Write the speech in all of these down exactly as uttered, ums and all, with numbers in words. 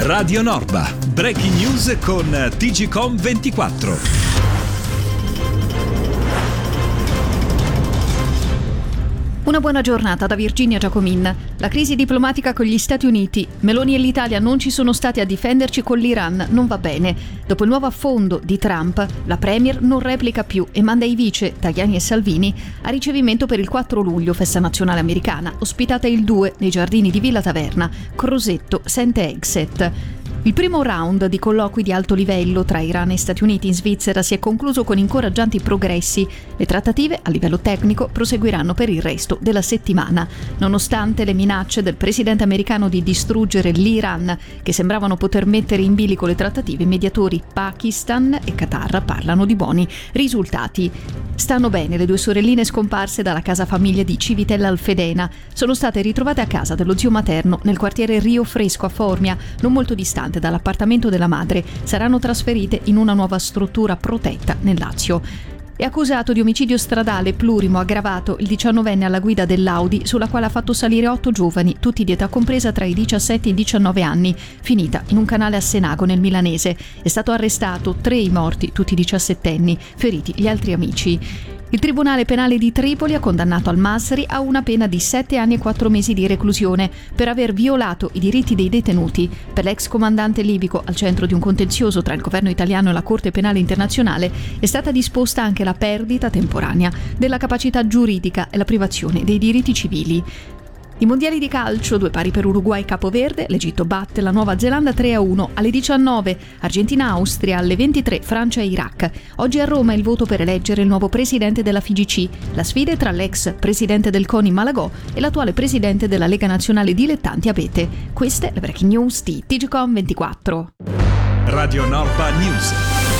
Radio Norba, breaking news con T G C O M ventiquattro. Una buona giornata da Virginia Giacomin. La crisi diplomatica con gli Stati Uniti. Meloni e l'Italia non ci sono stati a difenderci con l'Iran, non va bene. Dopo il nuovo affondo di Trump, la Premier non replica più e manda i vice, Tajani e Salvini, a ricevimento per il quattro luglio, festa nazionale americana, ospitata il due nei giardini di Villa Taverna, Crosetto, Saint-Exet. Il primo round di colloqui di alto livello tra Iran e Stati Uniti in Svizzera si è concluso con incoraggianti progressi. Le trattative a livello tecnico proseguiranno per il resto della settimana. Nonostante le minacce del presidente americano di distruggere l'Iran, che sembravano poter mettere in bilico le trattative, i mediatori Pakistan e Qatar parlano di buoni risultati. Stanno bene le due sorelline scomparse dalla casa famiglia di Civitella Alfedena. Sono state ritrovate a casa dello zio materno nel quartiere Rio Fresco a Formia, non molto distante dall'appartamento della madre. Saranno trasferite in una nuova struttura protetta nel Lazio. È accusato di omicidio stradale plurimo aggravato il diciannovenne alla guida dell'Audi, sulla quale ha fatto salire otto giovani, tutti di età compresa tra i diciassette e i diciannove anni, finita in un canale a Senago nel milanese. È stato arrestato, tre i morti, tutti diciassettenni, feriti gli altri amici. Il Tribunale Penale di Tripoli ha condannato al-Masri a una pena di sette anni e quattro mesi di reclusione per aver violato i diritti dei detenuti. Per l'ex comandante libico, al centro di un contenzioso tra il governo italiano e la Corte Penale Internazionale, è stata disposta anche la perdita temporanea della capacità giuridica e la privazione dei diritti civili. I mondiali di calcio, due pari per Uruguay e Capoverde, l'Egitto batte la Nuova Zelanda tre a uno, alle diciannove Argentina-Austria, alle ventitré Francia-Iraq. Oggi a Roma il voto per eleggere il nuovo presidente della F I G C. La sfida è tra l'ex presidente del CONI Malagò e l'attuale presidente della Lega Nazionale Dilettanti Abete. Queste le breaking news di T G C O M ventiquattro. Radio Norba News.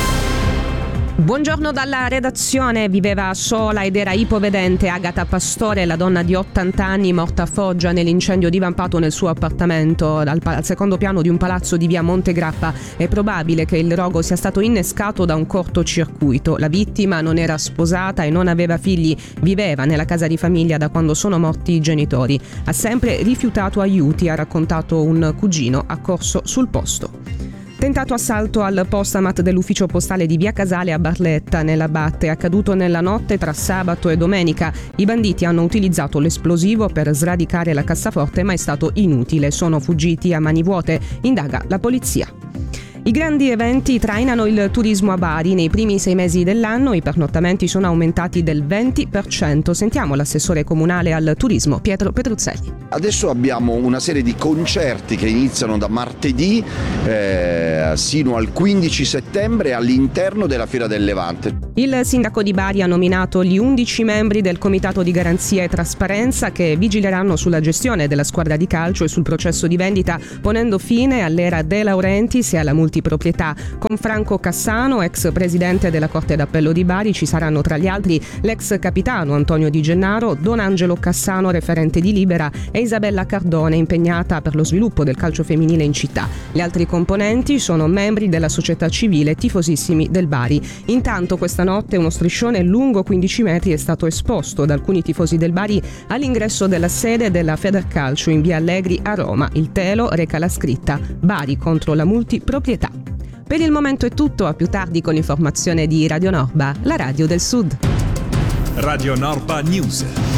Buongiorno dalla redazione. Viveva sola ed era ipovedente Agata Pastore, la donna di ottanta anni morta a Foggia nell'incendio divampato nel suo appartamento al, al secondo piano di un palazzo di via Montegrappa. È probabile che il rogo sia stato innescato da un cortocircuito. La vittima non era sposata e non aveva figli, viveva nella casa di famiglia da quando sono morti i genitori. Ha sempre rifiutato aiuti, ha raccontato un cugino accorso sul posto. Tentato assalto al postamat dell'ufficio postale di via Casale a Barletta, nell'Abate, accaduto nella notte tra sabato e domenica. I banditi hanno utilizzato l'esplosivo per sradicare la cassaforte, ma è stato inutile. Sono fuggiti a mani vuote. Indaga la polizia. I grandi eventi trainano il turismo a Bari. Nei primi sei mesi dell'anno i pernottamenti sono aumentati del venti per cento. Sentiamo l'assessore comunale al turismo Pietro Petruzzelli. Adesso abbiamo una serie di concerti che iniziano da martedì eh, sino al quindici settembre all'interno della Fiera del Levante. Il sindaco di Bari ha nominato gli undici membri del Comitato di Garanzia e Trasparenza che vigileranno sulla gestione della squadra di calcio e sul processo di vendita, ponendo fine all'era De Laurentiis e alla multiproprietà. Con Franco Cassano, ex presidente della Corte d'Appello di Bari, ci saranno tra gli altri l'ex capitano Antonio Di Gennaro, Don Angelo Cassano, referente di Libera, e Isabella Cardone, impegnata per lo sviluppo del calcio femminile in città. Gli altri componenti sono membri della società civile tifosissimi del Bari. Intanto questa notte uno striscione lungo quindici metri è stato esposto da alcuni tifosi del Bari all'ingresso della sede della Federcalcio in via Allegri a Roma. Il telo reca la scritta Bari contro la multiproprietà. Per il momento è tutto, a più tardi con l'informazione di Radio Norba, la radio del Sud. Radio Norba News.